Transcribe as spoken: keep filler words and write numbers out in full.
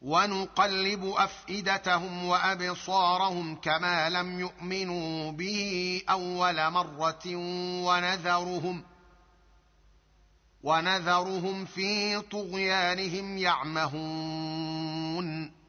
ونقلب أفئدتهم وأبصارهم كما لم يؤمنوا به أول مرة ونذرهم, ونذرهم في طغيانهم يعمهون.